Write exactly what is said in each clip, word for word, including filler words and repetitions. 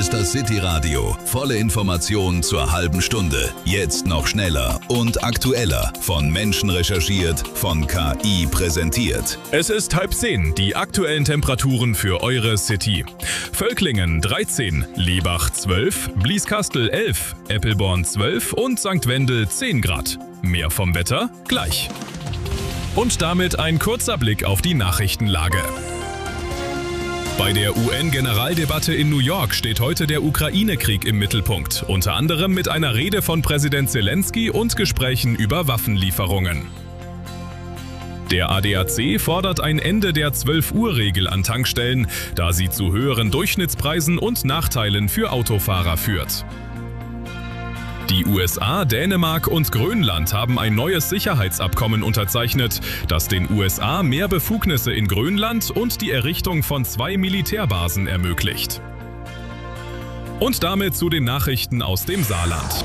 ist das City Radio. Volle Informationen zur halben Stunde. Jetzt noch schneller und aktueller. Von Menschen recherchiert, von K I präsentiert. Es ist halb zehn, die aktuellen Temperaturen für eure City. Völklingen dreizehn, Lebach zwölf, Blieskastel elf, Eppelborn zwölf und Sankt Wendel zehn Grad. Mehr vom Wetter gleich. Und damit ein kurzer Blick auf die Nachrichtenlage. Bei der U N-Generaldebatte in New York steht heute der Ukraine-Krieg im Mittelpunkt, unter anderem mit einer Rede von Präsident Zelensky und Gesprächen über Waffenlieferungen. Der A D A C fordert ein Ende der zwölf-Uhr-Regel an Tankstellen, da sie zu höheren Durchschnittspreisen und Nachteilen für Autofahrer führt. Die U S A, Dänemark und Grönland haben ein neues Sicherheitsabkommen unterzeichnet, das den U S A mehr Befugnisse in Grönland und die Errichtung von zwei Militärbasen ermöglicht. Und damit zu den Nachrichten aus dem Saarland.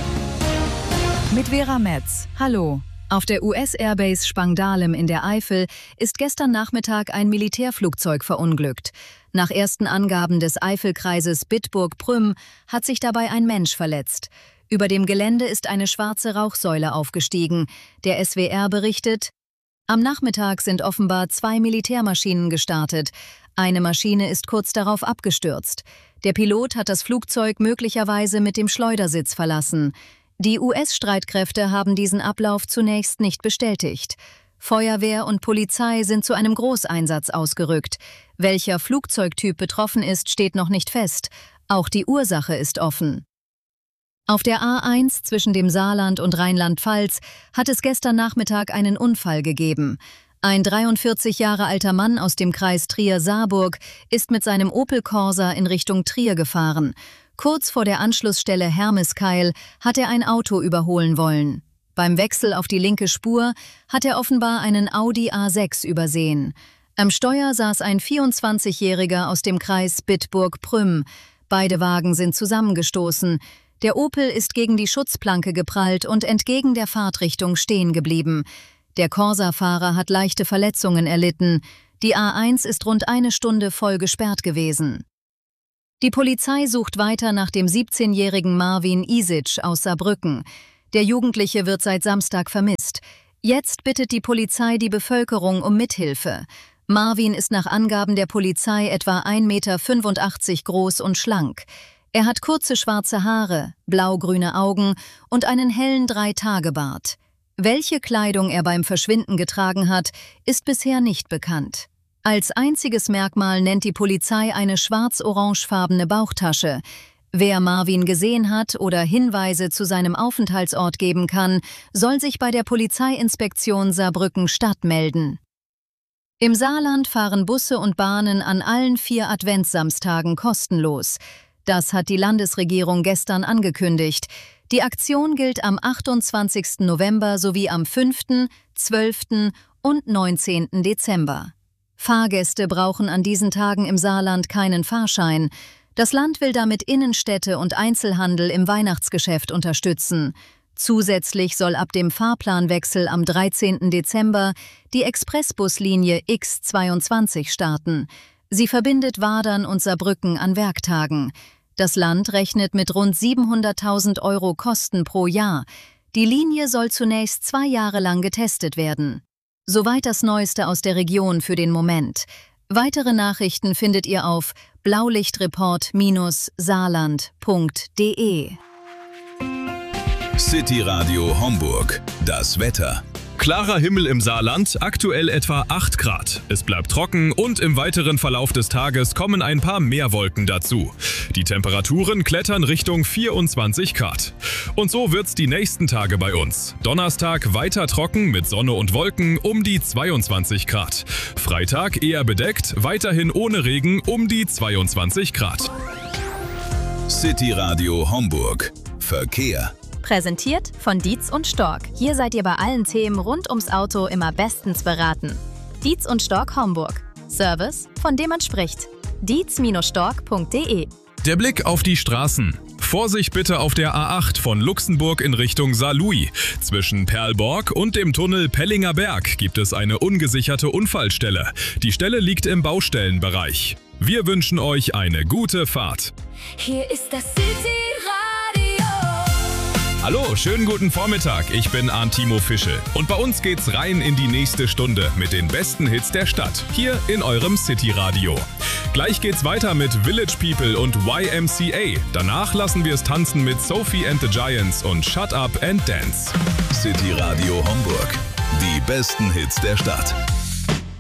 Mit Vera Metz. Hallo. Auf der U S-Airbase Spangdahlem in der Eifel ist gestern Nachmittag ein Militärflugzeug verunglückt. Nach ersten Angaben des Eifelkreises Bitburg-Prüm hat sich dabei ein Mensch verletzt. Über dem Gelände ist eine schwarze Rauchsäule aufgestiegen. Der S W R berichtet, am Nachmittag sind offenbar zwei Militärmaschinen gestartet. Eine Maschine ist kurz darauf abgestürzt. Der Pilot hat das Flugzeug möglicherweise mit dem Schleudersitz verlassen. Die U S-Streitkräfte haben diesen Ablauf zunächst nicht bestätigt. Feuerwehr und Polizei sind zu einem Großeinsatz ausgerückt. Welcher Flugzeugtyp betroffen ist, steht noch nicht fest. Auch die Ursache ist offen. Auf der A eins zwischen dem Saarland und Rheinland-Pfalz hat es gestern Nachmittag einen Unfall gegeben. Ein dreiundvierzig Jahre alter Mann aus dem Kreis Trier-Saarburg ist mit seinem Opel Corsa in Richtung Trier gefahren. Kurz vor der Anschlussstelle Hermeskeil hat er ein Auto überholen wollen. Beim Wechsel auf die linke Spur hat er offenbar einen Audi A sechs übersehen. Am Steuer saß ein vierundzwanzigjähriger aus dem Kreis Bitburg-Prüm. Beide Wagen sind zusammengestoßen. Der Opel ist gegen die Schutzplanke geprallt und entgegen der Fahrtrichtung stehen geblieben. Der Corsa-Fahrer hat leichte Verletzungen erlitten. Die A eins ist rund eine Stunde voll gesperrt gewesen. Die Polizei sucht weiter nach dem siebzehnjährigen Marvin Isic aus Saarbrücken. Der Jugendliche wird seit Samstag vermisst. Jetzt bittet die Polizei die Bevölkerung um Mithilfe. Marvin ist nach Angaben der Polizei etwa ein Meter fünfundachtzig groß und schlank. Er hat kurze schwarze Haare, blau-grüne Augen und einen hellen Drei-Tage-Bart. Welche Kleidung er beim Verschwinden getragen hat, ist bisher nicht bekannt. Als einziges Merkmal nennt die Polizei eine schwarz-orangefarbene Bauchtasche. Wer Marvin gesehen hat oder Hinweise zu seinem Aufenthaltsort geben kann, soll sich bei der Polizeiinspektion Saarbrücken-Stadt melden. Im Saarland fahren Busse und Bahnen an allen vier Adventssamstagen kostenlos. Das hat die Landesregierung gestern angekündigt. Die Aktion gilt am achtundzwanzigsten November sowie am fünften, zwölften und neunzehnten Dezember. Fahrgäste brauchen an diesen Tagen im Saarland keinen Fahrschein. Das Land will damit Innenstädte und Einzelhandel im Weihnachtsgeschäft unterstützen. Zusätzlich soll ab dem Fahrplanwechsel am dreizehnten Dezember die Expressbuslinie X zweiundzwanzig starten. Sie verbindet Wadern und Saarbrücken an Werktagen. Das Land rechnet mit rund siebenhunderttausend Euro Kosten pro Jahr. Die Linie soll zunächst zwei Jahre lang getestet werden. Soweit das Neueste aus der Region für den Moment. Weitere Nachrichten findet ihr auf blaulichtreport Bindestrich saarland Punkt de. City Radio Homburg. Das Wetter. Klarer Himmel im Saarland, aktuell etwa acht Grad. Es bleibt trocken und im weiteren Verlauf des Tages kommen ein paar mehr Wolken dazu. Die Temperaturen klettern Richtung vierundzwanzig Grad. Und so wird's die nächsten Tage bei uns. Donnerstag weiter trocken mit Sonne und Wolken um die zweiundzwanzig Grad. Freitag eher bedeckt, weiterhin ohne Regen um die zweiundzwanzig Grad. City Radio Homburg. Verkehr. Präsentiert von Dietz und Stork. Hier seid ihr bei allen Themen rund ums Auto immer bestens beraten. Dietz und Stork Homburg. Service, von dem man spricht. dietz Stork Punkt de. Der Blick auf die Straßen. Vorsicht bitte auf der A acht von Luxemburg in Richtung Saarlouis. Zwischen Perlborg und dem Tunnel Pellinger Berg gibt es eine ungesicherte Unfallstelle. Die Stelle liegt im Baustellenbereich. Wir wünschen euch eine gute Fahrt. Hier ist das City-Radio. Hallo, schönen guten Vormittag. Ich bin Arndt Timo Fischel. Und bei uns geht's rein in die nächste Stunde mit den besten Hits der Stadt. Hier in eurem City-Radio. Gleich geht's weiter mit Village People und Y M C A. Danach lassen wir es tanzen mit Sophie and the Giants und Shut Up and Dance. City Radio Homburg. Die besten Hits der Stadt.